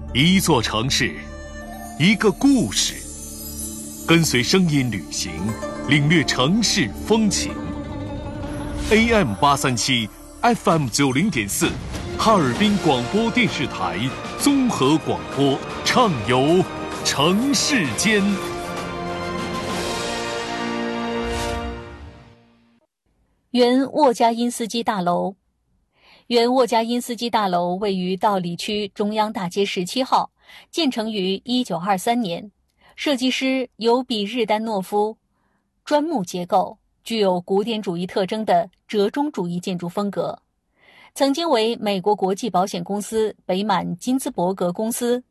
一座城市，一个故事，跟随声音旅行，领略城市风情。AM837，FM90.4，哈尔滨广播电视台综合广播，畅游城市间。 原沃加因斯基大楼。原沃加因斯基大楼位于道里区中央大街17号，建成于1923年，设计师由比日丹诺夫，砖木结构，具有古典主义特征的折中主义建筑风格。曾经为美国国际保险公司北满金兹伯格公司